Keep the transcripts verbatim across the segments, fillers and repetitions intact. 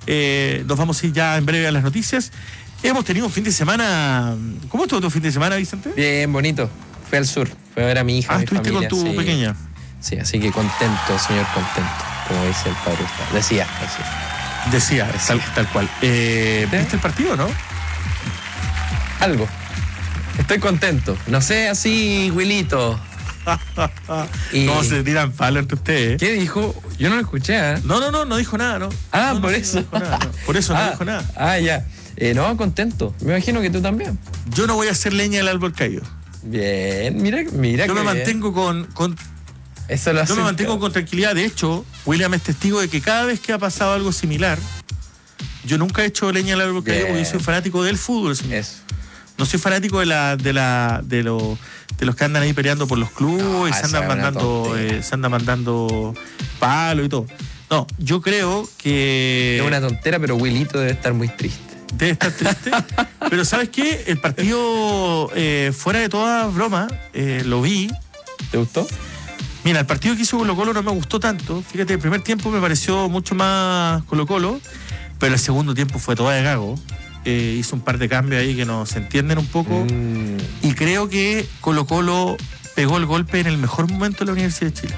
Eh, nos vamos a ir ya en breve a las noticias. Hemos tenido un fin de semana... ¿Cómo estuvo tu fin de semana, Vicente? Bien, bonito. Fui al sur, fui a ver a mi hija, Ah, a mi estuviste familia. con tu sí. pequeña. Sí, así que contento, señor, contento, como dice el padre Hurtado. Decía, decía. Decía, Decía. Tal, tal cual. Eh, ¿Sí? ¿Viste el partido, no? Algo. Estoy contento. No sé, así, Wilito. Y- ¿Cómo se tiran palo entre ustedes? ¿Qué dijo? Yo no lo escuché, ¿eh? No, no, no, no dijo nada, ¿no? Ah, No, por no, eso. No dijo nada, no. Por eso no ah, dijo nada. Ah, ya. Eh, no, contento. Me imagino que tú también. Yo no voy a hacer leña del árbol caído. Bien, mira, mira Yo que me bien. mantengo con, con Eso lo yo hace me un mantengo cabrón. con tranquilidad. De hecho, William es testigo de que cada vez que ha pasado algo similar, yo nunca he hecho leña del árbol caído Bien. porque yo soy fanático del fútbol, señor. Eso. No soy fanático de la, de la, de los, de los que andan ahí peleando por los clubes No, y se esa andan es una mandando, tontera. eh, se andan mandando palo y todo. No, yo creo que Es una tontera, pero Wilito debe estar muy triste. debe estar triste. Pero ¿sabes qué? El partido, eh, fuera de toda broma, eh, lo vi. ¿Te gustó? Mira, el partido que hizo Colo Colo no me gustó tanto. Fíjate, el primer tiempo me pareció mucho más Colo Colo, pero el segundo tiempo fue todo de gago. Eh, hizo un par de cambios ahí que no se entienden un poco. Mm, Y creo que Colo Colo pegó el golpe en el mejor momento de la Universidad de Chile.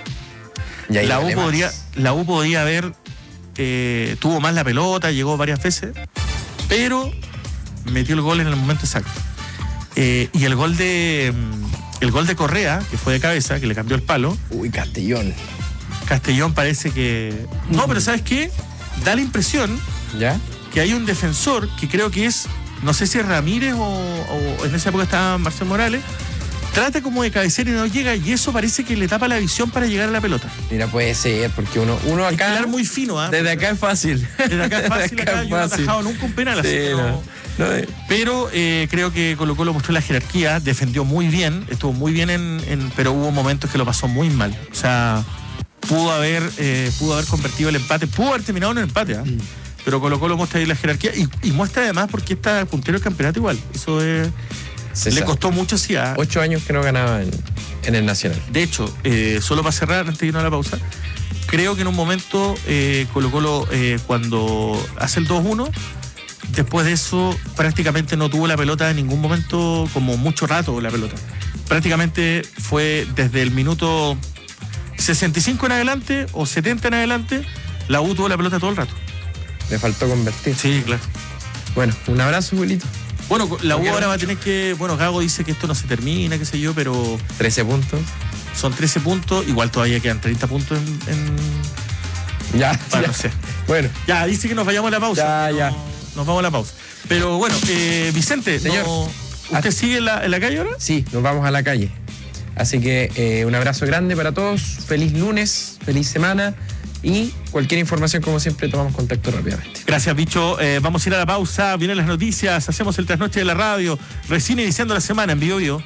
y ahí La U, vale más. podría, la U podía haber, eh, tuvo más la pelota, llegó varias veces, pero metió el gol en el momento exacto. Eh, y el gol de mm, el gol de Correa, que fue de cabeza, que le cambió el palo, Uy, Castellón. Castellón parece que... No, pero ¿sabes qué? Da la impresión ¿Ya? que hay un defensor que creo que es, no sé si es Ramírez o, o en esa época estaba Marcelo Morales, trata como de cabecear y no llega, y eso parece que le tapa la visión para llegar a la pelota. Mira, puede ser, porque uno, uno Hay que acá. hablar muy fino, ¿ah? Desde acá es fácil. Desde acá es fácil, Desde acá, yo no he fácil. atajado nunca un penal, así Sí, que no. no. No, eh, Pero eh, creo que Colo Colo mostró la jerarquía, defendió muy bien, estuvo muy bien, en, en- pero hubo momentos que lo pasó muy mal. O sea, pudo haber, eh, pudo haber convertido el empate, pudo haber terminado en un empate, ¿ah? Mm. Pero Colo Colo muestra ahí la jerarquía y, y muestra además porque está puntero del campeonato igual. Eso es, César, le costó mucho, sí. ¿Ah? Ocho años que no ganaba en, en el Nacional. De hecho, eh, solo para cerrar, antes de irnos a la pausa, creo que en un momento eh, Colo Colo, eh, cuando hace el dos uno, después de eso prácticamente no tuvo la pelota en ningún momento, como mucho rato la pelota. Prácticamente fue desde el minuto sesenta y cinco en adelante o setenta en adelante, la U tuvo la pelota todo el rato. Le faltó convertir. Sí, claro. Bueno, un abrazo, Wilito. Bueno, la U Porque ahora no- va a tener que, bueno, Gago dice que esto no se termina, qué sé yo, pero trece puntos. son trece puntos, igual todavía quedan treinta puntos en... en Ya, bueno, ya. no sé. Bueno, Ya, dice que nos vayamos a la pausa. Ya, ya. No, nos vamos a la pausa. Pero bueno, eh, Vicente, Señor. no- ¿usted Ah. sigue en la, en la calle ahora? sí, nos vamos a la calle. Así que eh, un abrazo grande para todos. Feliz lunes, feliz semana. Y cualquier información, como siempre, tomamos contacto rápidamente. Gracias, bicho. Eh, vamos a ir a la pausa, vienen las noticias, hacemos el trasnoche de la radio, recién iniciando la semana en Vivo Vivo.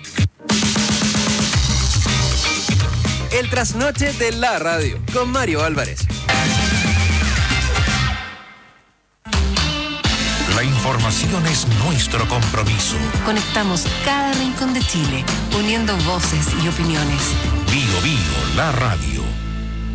El trasnoche de la radio con Mario Álvarez. La información es nuestro compromiso. Conectamos cada rincón de Chile, uniendo voces y opiniones. Bio Bio, la radio.